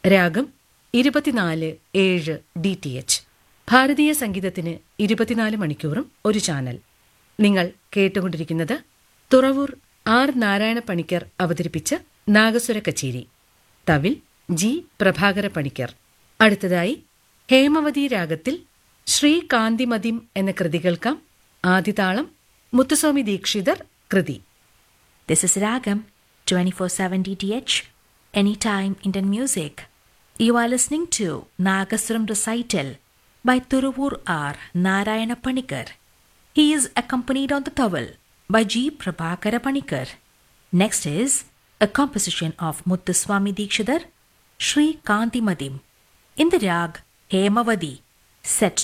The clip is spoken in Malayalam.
രാഗം 24/7 DTH. ഭാരതീയ സംഗീതത്തിന് 24 മണിക്കൂറും ഒരു ചാനൽ. നിങ്ങൾ കേട്ടുകൊണ്ടിരിക്കുന്നത് തുറവൂർ ആർ നാരായണ പണിക്കർ അവതരിപ്പിച്ച നാഗസ്വര കച്ചേരി. തവിൽ ജി പ്രഭാകര പണിക്കർ. അടുത്തതായി ഹേമവതി രാഗത്തിൽ ശ്രീ കാന്തിമതിം എന്ന കൃതി കേൾക്കാം. ആദിതാളം മുത്തുസ്വാമി ദീക്ഷിതർ കൃതി. This is Ragam 24/7 DTH, Anytime Indian Music. You are listening to Nagaswaram recital by Thuruvur R. Narayana Panikar. He is accompanied on the towel by G. Prabhakara Panikar. Next is a composition of Muthuswami Dikshidhar, Sri Kantimadim, in the rag Hemavadi, set